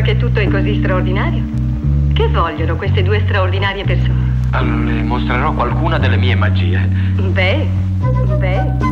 che tutto è così straordinario? Che vogliono queste due straordinarie persone? Le mostrerò qualcuna delle mie magie. Beh.